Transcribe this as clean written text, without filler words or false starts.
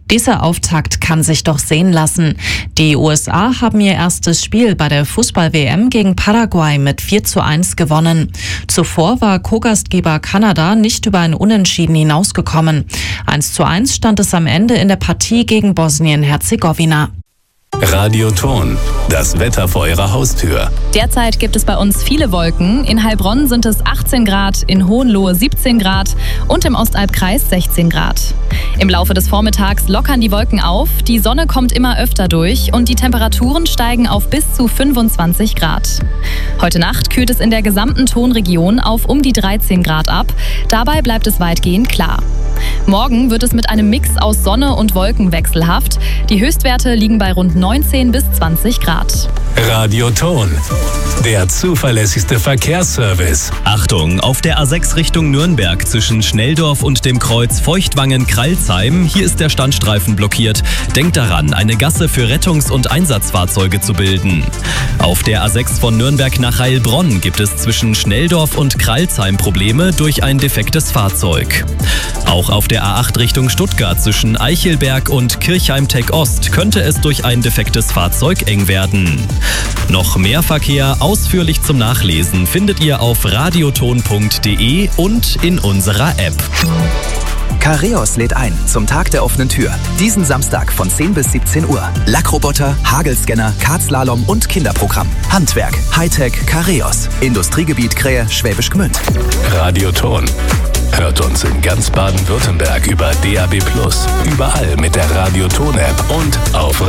Dieser Auftakt kann sich doch sehen lassen. Die USA haben ihr erstes Spiel bei der Fußball-WM gegen Paraguay mit 4:1 gewonnen. Zuvor war Co-Gastgeber Kanada nicht über ein Unentschieden hinausgekommen. 1:1 stand es am Ende in der Partie gegen Bosnien-Herzegowina. Radioton, das Wetter vor Ihrer Haustür. Derzeit gibt es bei uns viele Wolken. In Heilbronn sind es 18 Grad, in Hohenlohe 17 Grad und im Ostalbkreis 16 Grad. Im Laufe des Vormittags lockern die Wolken auf, die Sonne kommt immer öfter durch und die Temperaturen steigen auf bis zu 25 Grad. Heute Nacht kühlt es in der gesamten Tonregion auf um die 13 Grad ab. Dabei bleibt es weitgehend klar. Morgen wird es mit einem Mix aus Sonne und Wolken wechselhaft. Die Höchstwerte liegen bei rund 19 bis 20 Grad. Radioton, der zuverlässigste Verkehrsservice. Achtung, auf der A6 Richtung Nürnberg zwischen Schnelldorf und dem Kreuz Feuchtwangen-Kralsheim. Hier ist der Standstreifen blockiert. Denkt daran, eine Gasse für Rettungs- und Einsatzfahrzeuge zu bilden. Auf der A6 von Nürnberg nach Heilbronn gibt es zwischen Schnelldorf und Kralsheim Probleme durch ein defektes Fahrzeug. Auch auf der A8 Richtung Stuttgart zwischen Eichelberg und Kirchheim-Tech Ost könnte es durch ein defektes Fahrzeug eng werden. Noch mehr Verkehr ausführlich zum Nachlesen findet ihr auf radioton.de und in unserer App. Careos lädt ein zum Tag der offenen Tür. Diesen Samstag von 10 bis 17 Uhr. Lackroboter, Hagelscanner, Kartslalom und Kinderprogramm. Handwerk, Hightech, Careos. Industriegebiet Krähe, Schwäbisch Gmünd. Radioton. Hört uns in ganz Baden-Württemberg über DAB+, überall mit der Radioton-App und auf